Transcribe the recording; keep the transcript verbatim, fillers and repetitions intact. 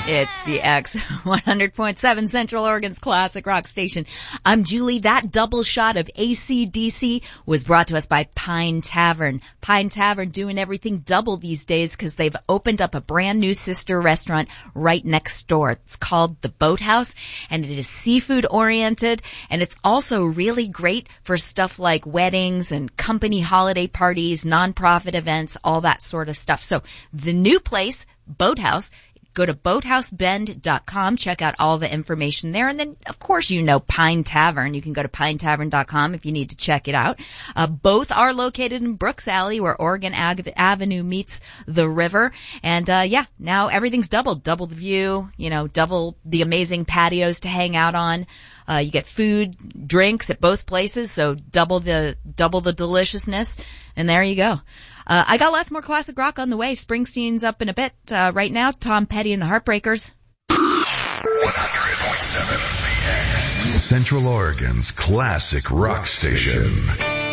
It's the X one hundred point seven Central Oregon's classic rock station. I'm Julie. That double shot of A C D C was brought to us by Pine Tavern. Pine Tavern doing everything double these days because they've opened up a brand new sister restaurant right next door. It's called The Boathouse, and it is seafood oriented, and it's also really great for stuff like weddings and company holiday parties, nonprofit events, all that sort of stuff. So the new place, Boathouse, go to boathouse bend dot com, check out all the information there. And then, of course, you know Pine Tavern. You can go to pine tavern dot com if you need to check it out. Uh, both are located in Brooks Alley, where Oregon Ave- Avenue meets the river. And, uh, yeah, now everything's doubled. Double the view, you know, double the amazing patios to hang out on. Uh, you get food, drinks at both places, so double the, double the deliciousness. And there you go. Uh, I got lots more classic rock on the way. Springsteen's up in a bit. Uh, right now, Tom Petty and the Heartbreakers. one hundred point seven The X, Central Oregon's classic rock station.